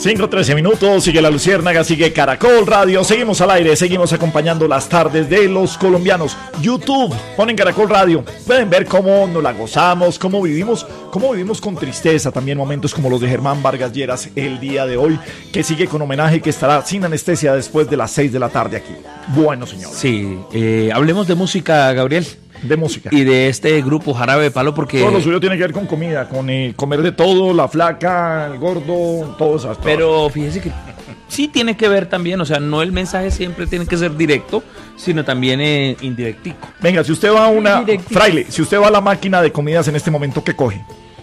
5:13 minutos, sigue La Luciérnaga, sigue Caracol Radio, seguimos al aire, seguimos acompañando las tardes de los colombianos. YouTube, ponen Caracol Radio, pueden ver cómo nos la gozamos, cómo vivimos con tristeza, también momentos como los de Germán Vargas Lleras el día de hoy, que sigue con homenaje y que estará sin anestesia después de las 6 de la tarde aquí. Bueno, señor. Sí, hablemos de música, Gabriel. De música. Y de este grupo Jarabe de Palo, porque... Todo lo suyo tiene que ver con comida, con comer de todo, la flaca, el gordo, todo eso. Pero fíjese que sí tiene que ver también, o sea, no el mensaje siempre tiene que ser directo, sino también indirectico. Venga, si usted va a Fraile, si usted va a la máquina de comidas en este momento, ¿qué coge?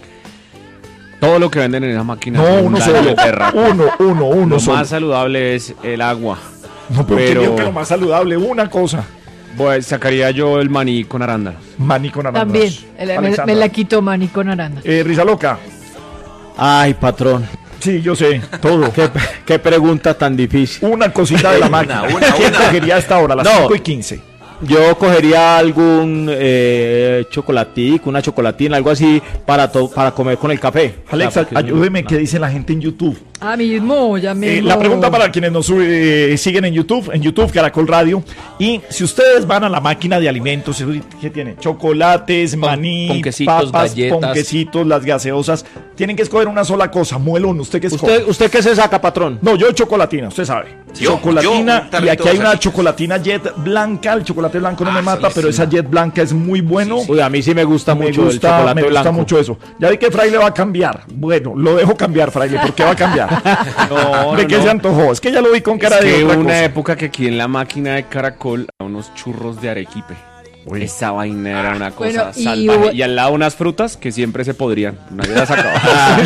Todo lo que venden en esa máquina. No, uno solo. Uno lo solo. más saludable es el agua. No, pero digo que lo más saludable, una cosa. Pues sacaría yo el maní con arándanos. Maní con arándanos. También, me la quito maní con arándanos. Risa loca. Ay, patrón. Sí, yo sé, todo. ¿Qué pregunta tan difícil? Una cosita de la máquina. ¿Quién cogería a esta hora, las 5:15? Yo cogería algún chocolatico, una chocolatina, algo así para comer con el café. Alexa, ayúdeme, ¿qué dice la gente en YouTube? Ya mismo. La pregunta para quienes nos siguen en YouTube Caracol Radio. Y si ustedes van a la máquina de alimentos, ¿qué tiene? Chocolates, maní, ponquecitos, papas, galletas, ponquecitos, las gaseosas. Tienen que escoger una sola cosa. Muelón, ¿usted qué escoge? ¿Usted qué se saca, patrón? No, yo chocolatina, usted sabe. Chocolatina, y aquí hay una chocolatina Jet blanca. El chocolate blanco no me mata, pero esa Jet blanca es muy bueno. Uy, a mí sí me gusta mucho el chocolate blanco. Me gusta mucho eso. Ya vi que Fraile va a cambiar. Bueno, lo dejo cambiar, Fraile. ¿Por qué va a cambiar? ¿De qué se antojó? Es que ya lo vi con cara de otra una cosa. época que aquí en la máquina de Caracol unos churros de arequipe. Uy. Esa vaina era una cosa salvaje. Y al lado unas frutas que siempre se podrían. Nadie las acababa.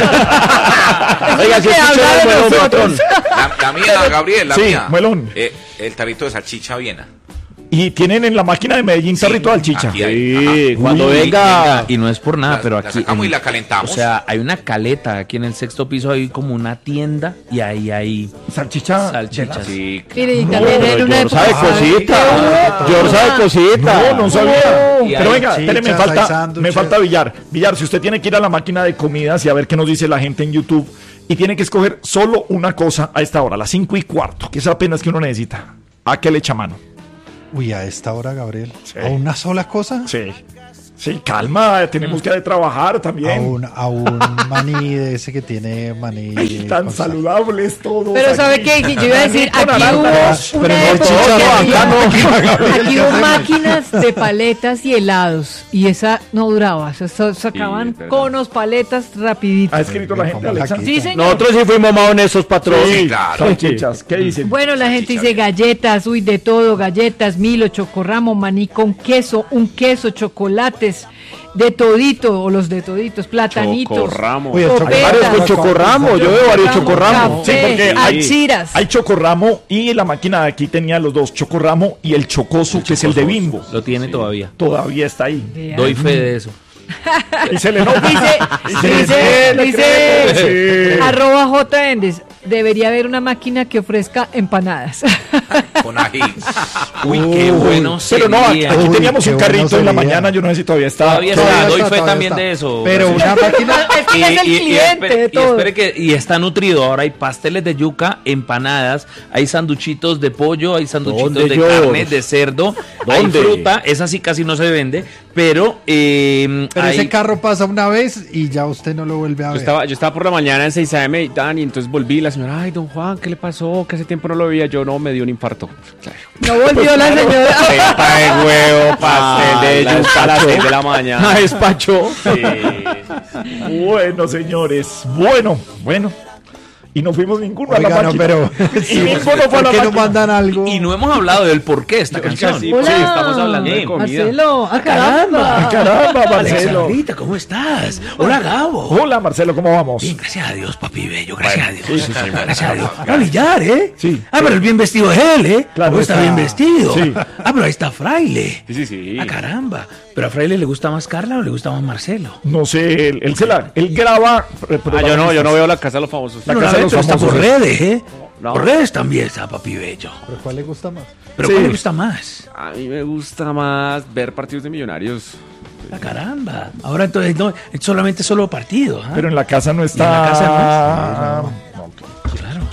Oiga, si nosotros. La mía, Gabriel, la mía. Melón. El tarrito de salchicha Viena. Y tienen en la máquina de Medellín tarrito de salchicha. Sí, cuando venga. Y no es por nada, pero aquí. La sacamos y la calentamos. O sea, hay una caleta. Aquí en el 6º piso hay como una tienda y ahí hay salchichas. Sí, Mire, y también en una época. George sabe cosita. No sabía. Pero venga, me falta Villar. Villar, si usted tiene que ir a la máquina de comidas y a ver qué nos dice la gente en YouTube y tiene que escoger solo una cosa a esta hora, las 5:15, que es apenas que uno necesita. ¿A qué le echa mano? Uy, a esta hora, Gabriel. Sí. ¿A una sola cosa? Sí, calma, tenemos que trabajar también. A un maní de ese que tiene maní. Ay, tan saludables todos. Pero aquí. ¿sabe qué? Yo iba a decir, aquí hubo máquinas de paletas y helados. Y esa no duraba. Sacaban conos, paletas, rapidito. ¿Ha escrito la gente, Alexa? Sí, señor. Nosotros sí fuimos más honestos, patrón. Sí, claro. Salchichas, ¿qué dicen? Bueno, la gente dice galletas, de todo, galletas, Milo, chocorramo, maní con queso, un queso, chocolates, de todito, o los de toditos, platanitos. Chocorramo. Uy, Varios con chocorramo, yo veo varios chocorramo. Sí, porque hay chocorramo y la máquina de aquí tenía los dos, chocorramo y el chocoso, que es el de Bimbo. Lo tiene todavía. Todavía está ahí. Doy fe de eso. Y se le nota. Dice @J Endes, debería haber una máquina que ofrezca empanadas. Con ají. Uy, qué bueno. Pero no, aquí teníamos un carrito en la sería. mañana, yo no sé si todavía está. Todavía está, doy fe también de eso. Pero una máquina. Es que es el cliente de todo. Y está nutrido. Ahora hay pasteles de yuca, empanadas, hay sanduchitos de pollo, hay sanduchitos de carne, de cerdo, hay fruta, esa sí casi no se vende, pero Ese carro pasa una vez y ya usted no lo vuelve a ver. Yo estaba por la mañana en 6 AM y entonces volví, la señora, ay, don Juan, ¿qué le pasó? Que hace tiempo no lo veía. Yo, no, me dio un infarto. Claro. No volvió la señora. Pepa de huevo, pastel de yuca a las 6 de la mañana. Despacho. Bueno, señores, bueno. Y no fuimos ninguno a la máquina. Pero y ninguno fue a la ¿por qué no máquina. mandan algo? Y no hemos hablado del porqué de esta canción. Sí, Hola, estamos hablando de comida. Marcelo, Caramba, Marcelo. Alexandrita, ¿cómo estás? Hola, Gabo. Hola, Marcelo, ¿cómo vamos? Bien, gracias a Dios, papi bello, gracias a Dios. Sí. Gracias a Dios. A Villar, ¿eh? Sí. Pero el bien vestido es él, ¿eh? Claro, ¿Cómo está bien vestido? Sí. Pero ahí está Fraile. Sí. Ah, caramba. ¿Pero a Fraile le gusta más Carla o le gusta más Marcelo? No sé, él graba. Yo no veo la casa de los famosos. La casa de los está por famosos. redes, ¿eh? No. Por redes también está papi bello. ¿Pero cuál le gusta más? ¿Pero Sí. cuál le gusta más? A mí me gusta más ver partidos de Millonarios. Ah, caramba. Ahora entonces no, es solamente solo partido. ¿Ah? Pero en la casa no está. ¿Y en la casa no No, Claro.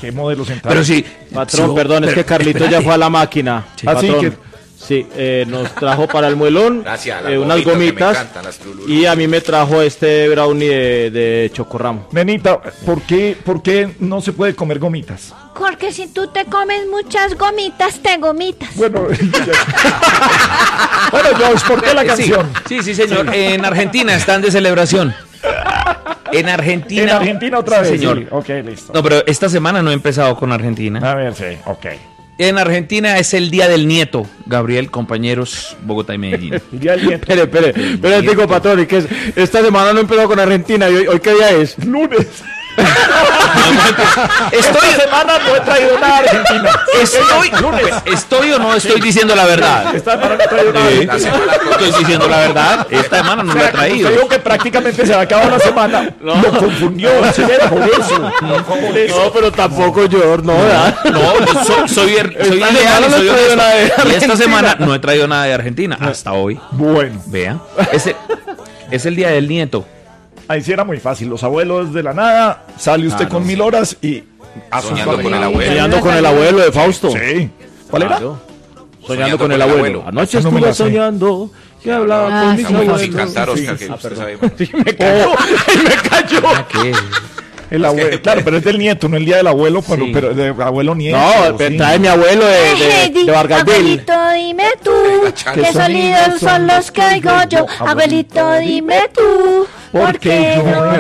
¿Qué modelo central? Pero sí. Patrón, perdón, es que Carlito ya fue a la máquina. Sí. Así Patrón. que... Sí, nos trajo para el muelón Gracias, unas gomitas y a mí me trajo este brownie de chocorramo. Nenita, ¿por qué no se puede comer gomitas? Porque si tú te comes muchas gomitas, te gomitas. Bueno, bueno, George, ¿por qué la canción? Sí, señor. En Argentina están de celebración. En Argentina. En Argentina otra vez. Señor. Sí. Ok, listo. No, pero esta semana no he empezado con Argentina. A ver, sí, ok. En Argentina es el Día del Nieto, Gabriel, compañeros, Bogotá y Medellín. El día del nieto. Espere, digo, patrón, ¿y qué es? Esta semana no he empezado con Argentina, ¿y hoy qué día es? Lunes. Esta semana no he traído nada a Argentina. ¿Estoy o no estoy diciendo la verdad? Esta semana no he traído nada. Estoy diciendo la verdad. Esta semana no lo he traído. Usted dijo que prácticamente se va a acabar la semana. Lo confundió, señor, por eso. No, pero tampoco yo, no, ¿verdad? No, soy leal y soy honesto. Y esta semana no he traído nada de Argentina. Hasta hoy. Bueno. Vea. Es el Día del Nieto. Ahí sí era muy fácil. Los abuelos de la nada. Sale usted con 1000 horas y... Soñando con el abuelo. Soñando con el abuelo de Fausto. Sí. ¿Cuál era? Soñando con el abuelo. Anoche no me estuve la sé. soñando que hablaba con mis Muy abuelos. fácil cantar, Oscar, que usted sabe. Me cayó. ¿Qué? El abuelo. Claro, pero es del nieto, no el día del abuelo, pero de abuelo nieto. No, sí. trae mi abuelo de Vargasville. Abuelito, dime tú, ¿Qué qué sonidos son los que oigo yo? Abuelito, dime tú, ¿por qué no